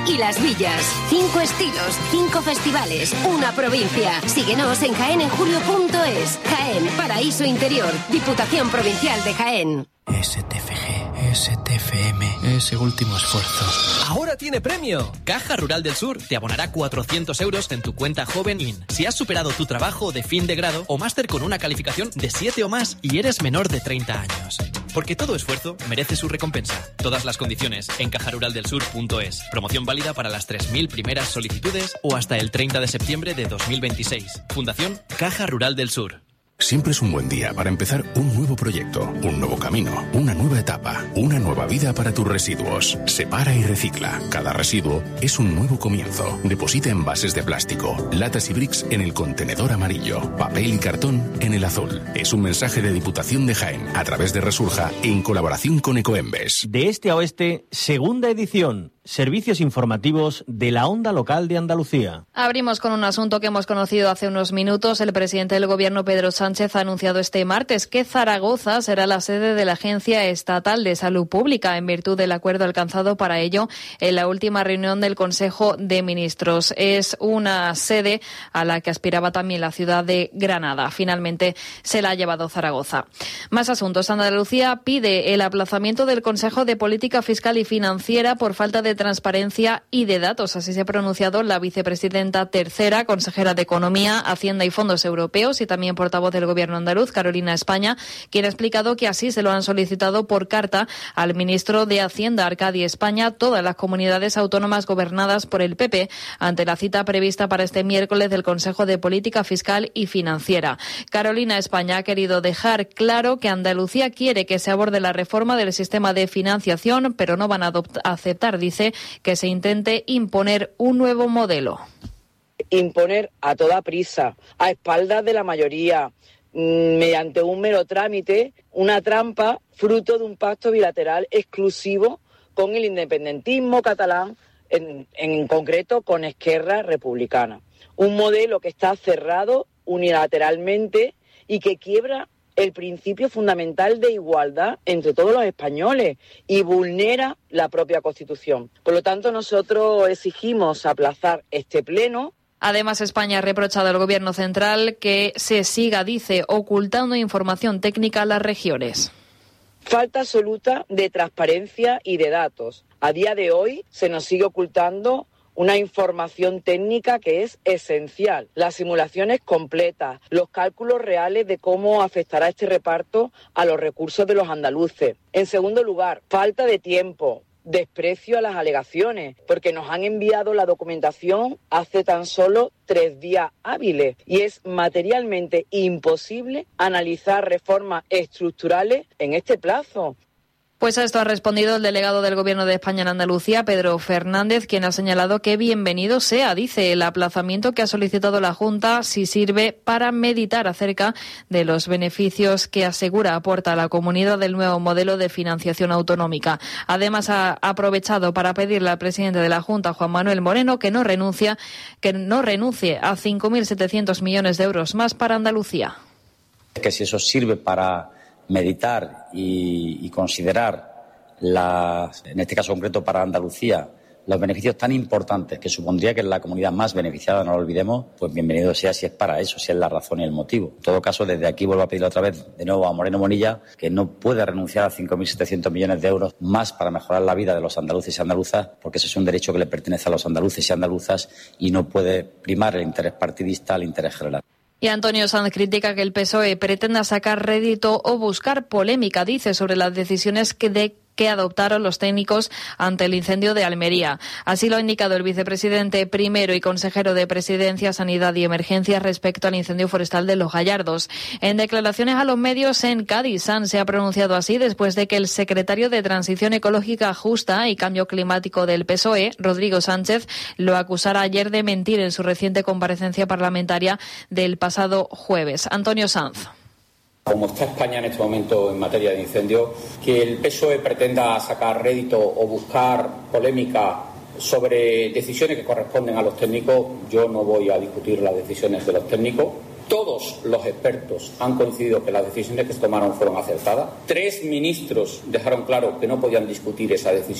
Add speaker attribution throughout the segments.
Speaker 1: y Las Villas. 5 estilos, 5 festivales, una provincia. Síguenos en jaenenjulio.es. Jaén, paraíso interior. Diputación Provincial de Jaén.
Speaker 2: STFG, STFM, ese último esfuerzo.
Speaker 3: ¡Ahora tiene premio! Caja Rural del Sur te abonará 400 euros en tu cuenta Joven IN si has superado tu trabajo de fin de grado o máster con una calificación de 7 o más y eres menor de 30 años. Porque todo esfuerzo merece su recompensa. Todas las condiciones en cajaruraldelsur.es. Promoción válida para las 3.000 primeras solicitudes o hasta el 30 de septiembre de 2026. Fundación Caja Rural del Sur.
Speaker 4: Siempre es un buen día para empezar un nuevo proyecto, un nuevo camino, una nueva etapa, una nueva vida para tus residuos. Separa y recicla. Cada residuo es un nuevo comienzo. Deposita envases de plástico, latas y bricks en el contenedor amarillo, papel y cartón en el azul. Es un mensaje de Diputación de Jaén a través de Resurja en colaboración con Ecoembes.
Speaker 5: De este a oeste, segunda edición. Servicios informativos de la onda local de Andalucía.
Speaker 6: Abrimos con un asunto que hemos conocido hace unos minutos. El presidente del Gobierno, Pedro Sánchez, ha anunciado este martes que Zaragoza será la sede de la Agencia Estatal de Salud Pública, en virtud del acuerdo alcanzado para ello en la última reunión del Consejo de Ministros. Es una sede a la que aspiraba también la ciudad de Granada. Finalmente se la ha llevado Zaragoza. Más asuntos. Andalucía pide el aplazamiento del Consejo de Política Fiscal y Financiera por falta de transparencia y de datos. Así se ha pronunciado la vicepresidenta tercera, consejera de Economía, Hacienda y Fondos Europeos y también portavoz del Gobierno andaluz, Carolina España, quien ha explicado que así se lo han solicitado por carta al ministro de Hacienda, Arcadi España, todas las comunidades autónomas gobernadas por el PP, ante la cita prevista para este miércoles del Consejo de Política Fiscal y Financiera. Carolina España ha querido dejar claro que Andalucía quiere que se aborde la reforma del sistema de financiación, pero no van a aceptar, dice, que se intente imponer un nuevo modelo.
Speaker 7: Imponer a toda prisa, a espaldas de la mayoría, mediante un mero trámite, una trampa fruto de un pacto bilateral exclusivo con el independentismo catalán, en concreto con Esquerra Republicana. Un modelo que está cerrado unilateralmente y que quiebra el principio fundamental de igualdad entre todos los españoles y vulnera la propia Constitución. Por lo tanto, nosotros exigimos aplazar este pleno.
Speaker 6: Además, España ha reprochado al Gobierno central que se siga, dice, ocultando información técnica a las regiones.
Speaker 7: Falta absoluta de transparencia y de datos. A día de hoy se nos sigue ocultando una información técnica que es esencial, las simulaciones completas, los cálculos reales de cómo afectará este reparto a los recursos de los andaluces. En segundo lugar, falta de tiempo, desprecio a las alegaciones, porque nos han enviado la documentación hace tan solo 3 días hábiles y es materialmente imposible analizar reformas estructurales en este plazo.
Speaker 6: Pues a esto ha respondido el delegado del Gobierno de España en Andalucía, Pedro Fernández, quien ha señalado que bienvenido sea, dice, el aplazamiento que ha solicitado la Junta si sirve para meditar acerca de los beneficios que asegura aporta a la comunidad del nuevo modelo de financiación autonómica. Además, ha aprovechado para pedirle al presidente de la Junta, Juan Manuel Moreno, que no renuncie a 5.700 millones de euros más para Andalucía.
Speaker 8: Que si eso sirve para meditar y considerar, en este caso concreto para Andalucía, los beneficios tan importantes que supondría que es la comunidad más beneficiada, no lo olvidemos, pues bienvenido sea si es para eso, si es la razón y el motivo. En todo caso, desde aquí vuelvo a pedirle otra vez de nuevo a Moreno Monilla que no puede renunciar a 5.700 millones de euros más para mejorar la vida de los andaluces y andaluzas, porque ese es un derecho que le pertenece a los andaluces y andaluzas y no puede primar el interés partidista al interés general.
Speaker 6: Y Antonio Sanz critica que el PSOE pretenda sacar rédito o buscar polémica, dice, sobre las decisiones que adoptaron los técnicos ante el incendio de Almería. Así lo ha indicado el vicepresidente primero y consejero de Presidencia, Sanidad y Emergencias respecto al incendio forestal de Los Gallardos. En declaraciones a los medios en Cádiz, Sanz se ha pronunciado así después de que el secretario de Transición Ecológica Justa y Cambio Climático del PSOE, Rodrigo Sánchez, lo acusara ayer de mentir en su reciente comparecencia parlamentaria del pasado jueves. Antonio Sanz.
Speaker 9: Como está España en este momento en materia de incendio, que el PSOE pretenda sacar rédito o buscar polémica sobre decisiones que corresponden a los técnicos, yo no voy a discutir las decisiones de los técnicos. Todos los expertos han coincidido que las decisiones que se tomaron fueron acertadas. 3 ministros dejaron claro que no podían discutir esa decisión.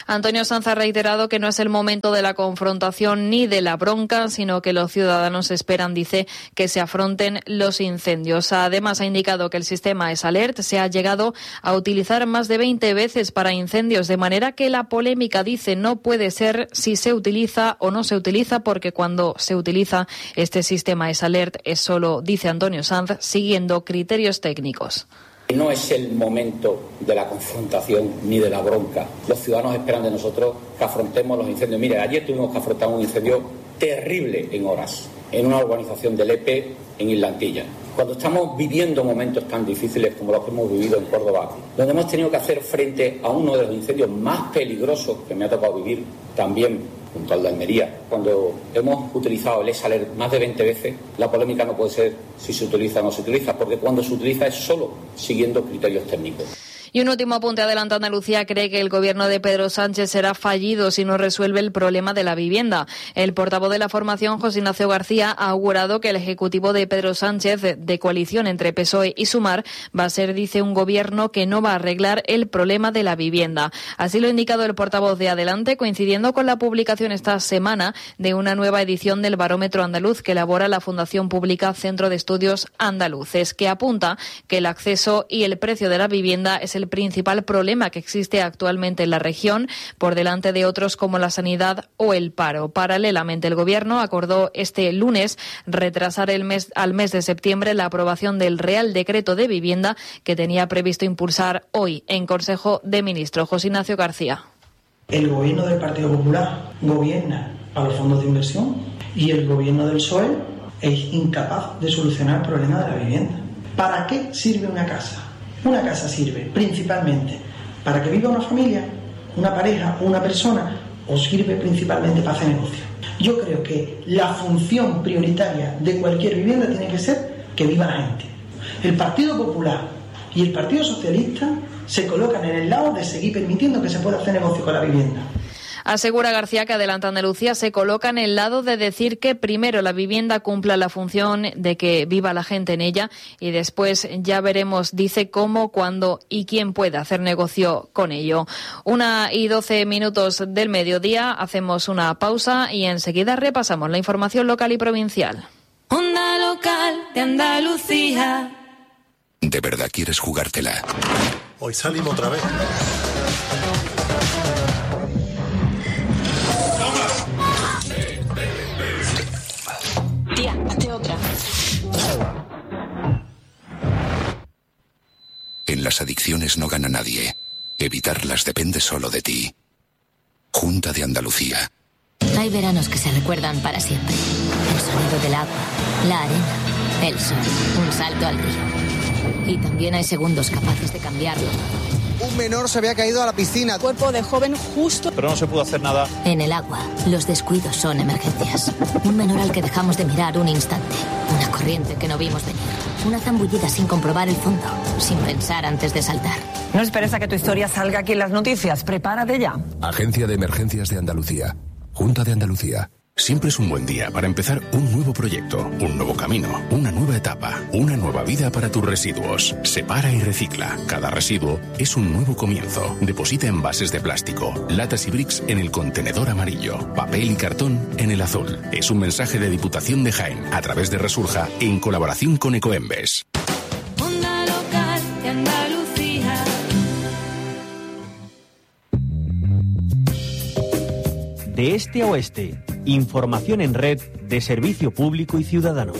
Speaker 6: Antonio Sanz ha reiterado que no es el momento de la confrontación ni de la bronca, sino que los ciudadanos esperan, dice, que se afronten los incendios. Además, ha indicado que el sistema S-Alert se ha llegado a utilizar más de 20 veces para incendios, de manera que la polémica, dice, no puede ser si se utiliza o no se utiliza, porque cuando se utiliza este sistema S-Alert es solo, dice Antonio Sanz, siguiendo criterios técnicos.
Speaker 9: No es el momento de la confrontación ni de la bronca. Los ciudadanos esperan de nosotros que afrontemos los incendios. Mire, ayer tuvimos que afrontar un incendio terrible en horas, en una urbanización del EPE en Isla Antilla. Cuando estamos viviendo momentos tan difíciles como los que hemos vivido en Córdoba, donde hemos tenido que hacer frente a uno de los incendios más peligrosos que me ha tocado vivir también junto al de Almería, cuando hemos utilizado el S-Alert más de 20 veces, la polémica no puede ser si se utiliza o no se utiliza, porque cuando se utiliza es solo siguiendo criterios técnicos.
Speaker 6: Y un último apunte. Adelanta Andalucía cree que el gobierno de Pedro Sánchez será fallido si no resuelve el problema de la vivienda. El portavoz de la formación, José Ignacio García, ha augurado que el ejecutivo de Pedro Sánchez, de coalición entre PSOE y Sumar, va a ser, dice, un gobierno que no va a arreglar el problema de la vivienda. Así lo ha indicado el portavoz de Adelante, coincidiendo con la publicación esta semana de una nueva edición del Barómetro Andaluz que elabora la Fundación Pública Centro de Estudios Andaluces, que apunta que el acceso y el precio de la vivienda es el principal problema que existe actualmente en la región, por delante de otros como la sanidad o el paro. Paralelamente, el Gobierno acordó este lunes retrasar al mes de septiembre la aprobación del Real Decreto de Vivienda que tenía previsto impulsar hoy en Consejo de Ministros. José Ignacio García.
Speaker 10: El Gobierno del Partido Popular gobierna a los fondos de inversión y el Gobierno del PSOE es incapaz de solucionar el problema de la vivienda. ¿Para qué sirve una casa? Una casa sirve principalmente para que viva una familia, una pareja o una persona, o sirve principalmente para hacer negocio. Yo creo que la función prioritaria de cualquier vivienda tiene que ser que viva la gente. El Partido Popular y el Partido Socialista se colocan en el lado de seguir permitiendo que se pueda hacer negocio con la vivienda.
Speaker 6: Asegura García que Adelanta Andalucía se coloca en el lado de decir que primero la vivienda cumpla la función de que viva la gente en ella y después ya veremos, dice, cómo, cuándo y quién puede hacer negocio con ello. 1:12 del mediodía, hacemos una pausa y enseguida repasamos la información local y provincial.
Speaker 11: Onda Local de Andalucía.
Speaker 4: ¿De verdad quieres jugártela?
Speaker 12: Hoy salimos otra vez.
Speaker 11: Tía, hazte otra.
Speaker 4: En las adicciones no gana nadie. Evitarlas depende solo de ti. Junta de Andalucía.
Speaker 13: Hay veranos que se recuerdan para siempre. El sonido del agua, la arena, el sol, un salto al río. Y también hay segundos capaces de cambiarlo.
Speaker 14: Un menor se había caído a la piscina.
Speaker 15: Cuerpo de joven justo.
Speaker 16: Pero no se pudo hacer nada.
Speaker 13: En el agua, los descuidos son emergencias. Un menor al que dejamos de mirar un instante. Una corriente que no vimos venir. Una zambullida sin comprobar el fondo. Sin pensar antes de saltar.
Speaker 15: No esperes a que tu historia salga aquí en las noticias. Prepárate ya.
Speaker 4: Agencia de Emergencias de Andalucía. Junta de Andalucía. Siempre es un buen día para empezar un nuevo proyecto, un nuevo camino, una nueva etapa, una nueva vida para tus residuos. Separa y recicla. Cada residuo es un nuevo comienzo. Deposita envases de plástico, latas y bricks en el contenedor amarillo, papel y cartón en el azul. Es un mensaje de Diputación de Jaén a través de Resurja en colaboración con Ecoembes.
Speaker 11: Onda Local de Andalucía.
Speaker 5: De este a oeste. Información en red de servicio público y ciudadano.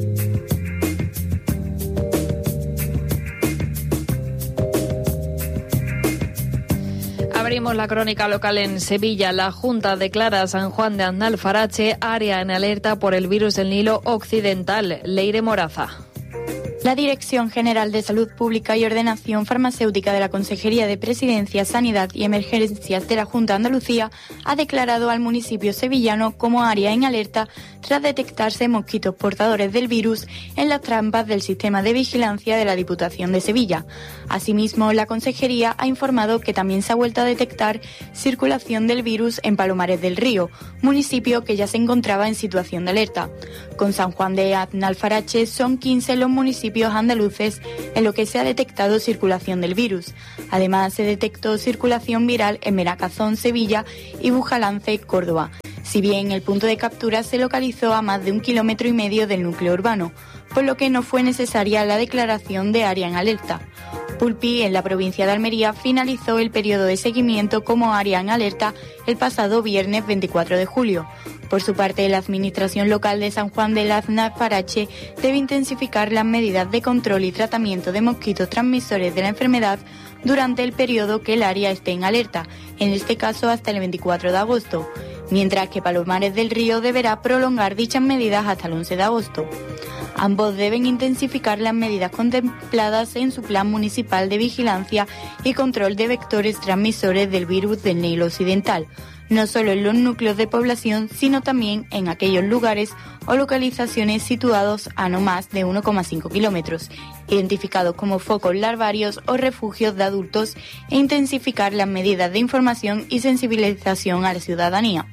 Speaker 6: Abrimos la crónica local en Sevilla. La Junta declara a San Juan de Aznalfarache área en alerta por el virus del Nilo Occidental. Leire Moraza.
Speaker 17: La Dirección General de Salud Pública y Ordenación Farmacéutica de la Consejería de Presidencia, Sanidad y Emergencias de la Junta de Andalucía ha declarado al municipio sevillano como área en alerta tras detectarse mosquitos portadores del virus en las trampas del sistema de vigilancia de la Diputación de Sevilla. Asimismo, la Consejería ha informado que también se ha vuelto a detectar circulación del virus en Palomares del Río, municipio que ya se encontraba en situación de alerta. Con San Juan de Aznalfarache son 15 los municipios municipios andaluces en los que se ha detectado circulación del virus. Además, se detectó circulación viral en Meracazón, Sevilla y Bujalance, Córdoba. Si bien el punto de captura se localizó a más de 1,5 kilómetros del núcleo urbano, por lo que no fue necesaria la declaración de área en alerta. Pulpí, en la provincia de Almería, finalizó el periodo de seguimiento como área en alerta el pasado viernes 24 de julio. Por su parte, la Administración Local de San Juan de Laznarache debe intensificar las medidas de control y tratamiento de mosquitos transmisores de la enfermedad durante el periodo que el área esté en alerta, en este caso hasta el 24 de agosto, mientras que Palomares del Río deberá prolongar dichas medidas hasta el 11 de agosto. Ambos deben intensificar las medidas contempladas en su Plan Municipal de Vigilancia y Control de Vectores Transmisores del Virus del Nilo Occidental, no solo en los núcleos de población, sino también en aquellos lugares o localizaciones situados a no más de 1,5 kilómetros, identificados como focos larvarios o refugios de adultos, e intensificar las medidas de información y sensibilización a la ciudadanía.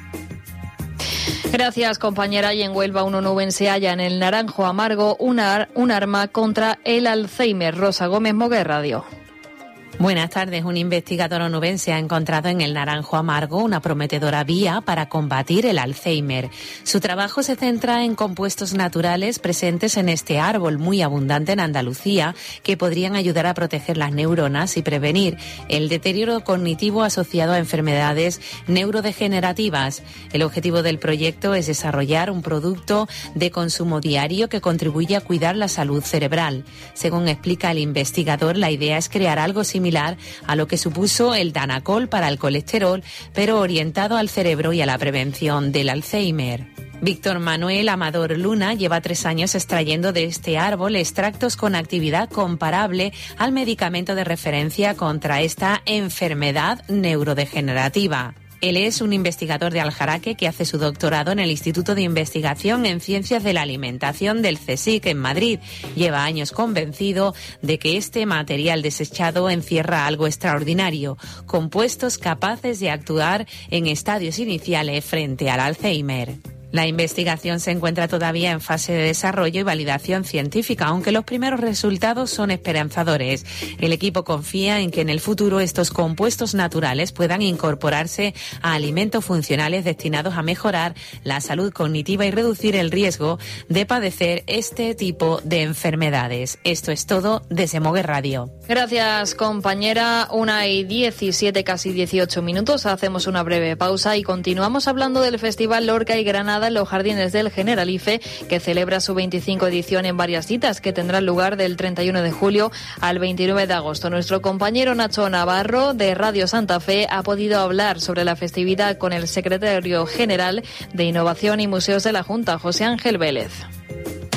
Speaker 6: Gracias, compañera. Y en Huelva, un onubense halla en el Naranjo Amargo un arma contra el Alzheimer. Rosa Gómez, Moguer Radio.
Speaker 16: Buenas tardes. Un investigador onubense ha encontrado en el Naranjo Amargo una prometedora vía para combatir el Alzheimer. Su trabajo se centra en compuestos naturales presentes en este árbol muy abundante en Andalucía que podrían ayudar a proteger las neuronas y prevenir el deterioro cognitivo asociado a enfermedades neurodegenerativas. El objetivo del proyecto es desarrollar un producto de consumo diario que contribuye a cuidar la salud cerebral. Según explica el investigador, la idea es crear algo similar a lo que supuso el Danacol para el colesterol, pero orientado al cerebro y a la prevención del Alzheimer. Víctor Manuel Amador Luna lleva 3 años extrayendo de este árbol extractos con actividad comparable al medicamento de referencia contra esta enfermedad neurodegenerativa. Él es un investigador de Aljaraque que hace su doctorado en el Instituto de Investigación en Ciencias de la Alimentación del CSIC en Madrid. Lleva años convencido de que este material desechado encierra algo extraordinario, compuestos capaces de actuar en estadios iniciales frente al Alzheimer. La investigación se encuentra todavía en fase de desarrollo y validación científica, aunque los primeros resultados son esperanzadores. El equipo confía en que en el futuro estos compuestos naturales puedan incorporarse a alimentos funcionales destinados a mejorar la salud cognitiva y reducir el riesgo de padecer este tipo de enfermedades. Esto es todo desde Moguer Radio.
Speaker 6: Gracias, compañera. 1:17, casi 18 minutos. Hacemos una breve pausa y continuamos hablando del Festival Lorca y Granada en los Jardines del Generalife, que celebra su 25 edición en varias citas que tendrán lugar del 31 de julio al 29 de agosto. Nuestro compañero Nacho Navarro de Radio Santa Fe ha podido hablar sobre la festividad con el secretario general de Innovación y Museos de la Junta, José Ángel Vélez.